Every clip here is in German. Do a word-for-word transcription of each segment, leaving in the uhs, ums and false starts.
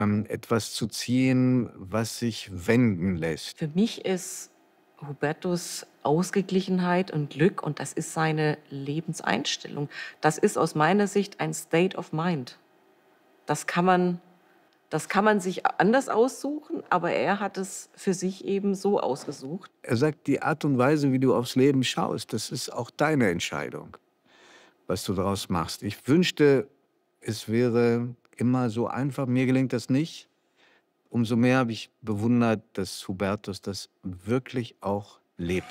ähm, etwas zu ziehen, was sich wenden lässt. Für mich ist Hubertus Ausgeglichenheit und Glück und das ist seine Lebenseinstellung. Das ist aus meiner Sicht ein State of Mind. Das kann man, das kann man sich anders aussuchen, aber er hat es für sich eben so ausgesucht. Er sagt, die Art und Weise, wie du aufs Leben schaust, das ist auch deine Entscheidung, was du daraus machst. Ich wünschte, es wäre immer so einfach. Mir gelingt das nicht. Umso mehr habe ich bewundert, dass Hubertus das wirklich auch lebt.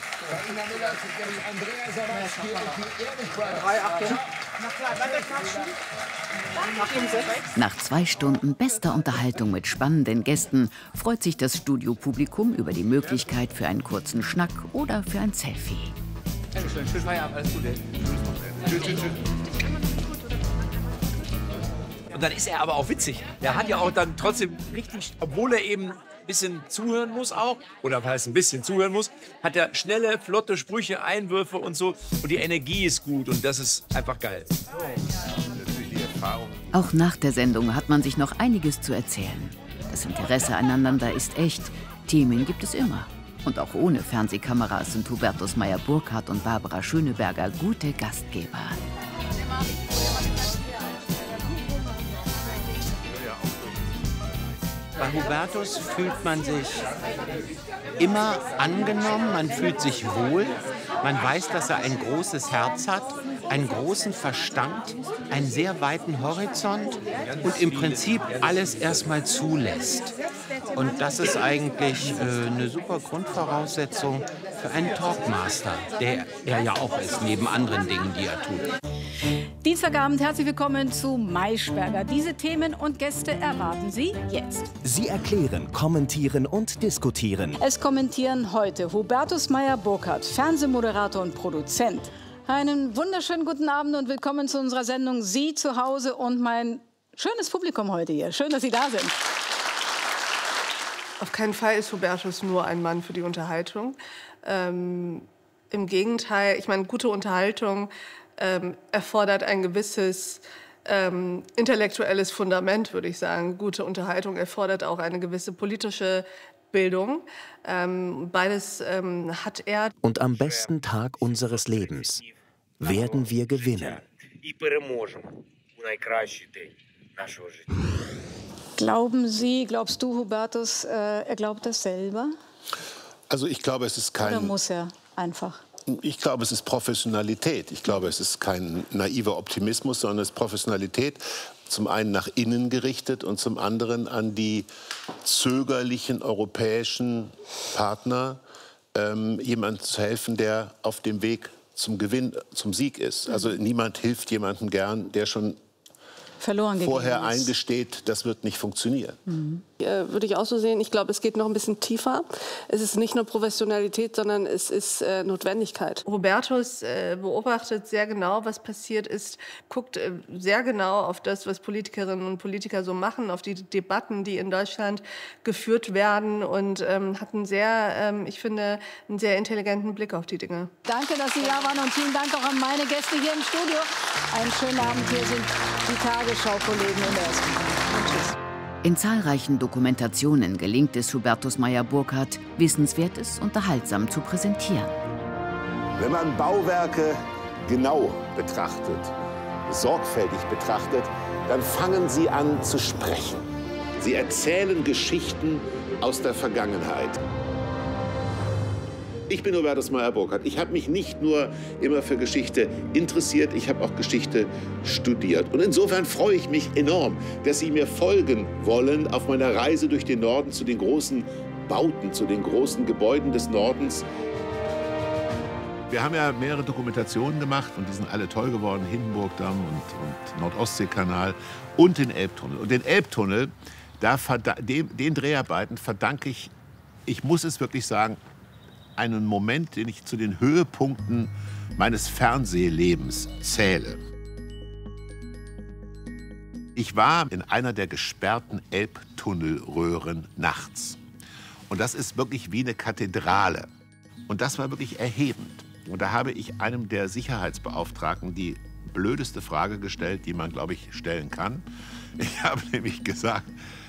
Nach zwei Stunden bester Unterhaltung mit spannenden Gästen freut sich das Studiopublikum über die Möglichkeit für einen kurzen Schnack oder für ein Selfie. Dankeschön, schönen Feierabend, alles Gute. Tschüss, tschüss, tschüss. Und dann ist er aber auch witzig. Der hat ja auch dann trotzdem richtig, obwohl er eben ein bisschen zuhören muss auch, oder was heißt ein bisschen zuhören muss, hat er schnelle, flotte Sprüche, Einwürfe und so. Und die Energie ist gut und das ist einfach geil. Auch nach der Sendung hat man sich noch einiges zu erzählen. Das Interesse aneinander ist echt. Themen gibt es immer. Und auch ohne Fernsehkameras sind Hubertus Meyer-Burkhardt und Barbara Schöneberger gute Gastgeber. Bei Hubertus fühlt man sich immer angenommen, man fühlt sich wohl, man weiß, dass er ein großes Herz hat, einen großen Verstand, einen sehr weiten Horizont und im Prinzip alles erstmal zulässt. Und das ist eigentlich äh, eine super Grundvoraussetzung für einen Talkmaster, der er ja auch ist, neben anderen Dingen, die er tut. Dienstagabend, herzlich willkommen zu Maischberger. Diese Themen und Gäste erwarten Sie jetzt. Sie erklären, kommentieren und diskutieren. Es kommentieren heute Hubertus Meyer-Burkhardt, Fernsehmoderator und Produzent. Einen wunderschönen guten Abend und willkommen zu unserer Sendung Sie zu Hause und mein schönes Publikum heute hier. Schön, dass Sie da sind. Auf keinen Fall ist Hubertus nur ein Mann für die Unterhaltung. Ähm, Im Gegenteil, ich meine, gute Unterhaltung ähm, erfordert ein gewisses ähm, intellektuelles Fundament, würde ich sagen. Gute Unterhaltung erfordert auch eine gewisse politische Bildung. Ähm, beides ähm, hat er. Und am besten Tag unseres Lebens werden wir gewinnen. Glauben Sie, glaubst du, Hubertus, äh, er glaubt das selber? Also ich glaube, es ist kein... Oder muss er einfach? Ich glaube, es ist Professionalität. Ich glaube, es ist kein naiver Optimismus, sondern es ist Professionalität. Zum einen nach innen gerichtet und zum anderen an die zögerlichen europäischen Partner, ähm, jemandem zu helfen, der auf dem Weg zum Gewinn, zum Sieg ist. Also niemand hilft jemandem gern, der schon verloren vorher eingesteht, das wird nicht funktionieren. Mhm. Äh, würde ich auch so sehen. Ich glaube, es geht noch ein bisschen tiefer. Es ist nicht nur Professionalität, sondern es ist äh, Notwendigkeit. Hubertus äh, beobachtet sehr genau, was passiert ist, guckt äh, sehr genau auf das, was Politikerinnen und Politiker so machen, auf die Debatten, die in Deutschland geführt werden und ähm, hat einen sehr, ähm, ich finde, einen sehr intelligenten Blick auf die Dinge. Danke, dass Sie da waren und vielen Dank auch an meine Gäste hier im Studio. Einen schönen Abend. Hier sind die Tagesschau-Kollegen in der ersten Reihe. Tschüss. In zahlreichen Dokumentationen gelingt es Hubertus Meyer-Burkhardt, Wissenswertes unterhaltsam zu präsentieren. Wenn man Bauwerke genau betrachtet, sorgfältig betrachtet, dann fangen sie an zu sprechen. Sie erzählen Geschichten aus der Vergangenheit. Ich bin Hubertus Meyer-Burkhardt. Ich habe mich nicht nur immer für Geschichte interessiert, ich habe auch Geschichte studiert. Und insofern freue ich mich enorm, dass Sie mir folgen wollen auf meiner Reise durch den Norden zu den großen Bauten, zu den großen Gebäuden des Nordens. Wir haben ja mehrere Dokumentationen gemacht und die sind alle toll geworden. Hindenburgdamm und, und Nordostseekanal und den Elbtunnel. Und den Elbtunnel, da dem, den Dreharbeiten verdanke ich, ich muss es wirklich sagen, einen Moment, den ich zu den Höhepunkten meines Fernsehlebens zähle. Ich war in einer der gesperrten Elbtunnelröhren nachts. Und das ist wirklich wie eine Kathedrale. Und das war wirklich erhebend. Und da habe ich einem der Sicherheitsbeauftragten die blödeste Frage gestellt, die man, glaube ich, stellen kann. Ich habe nämlich gesagt,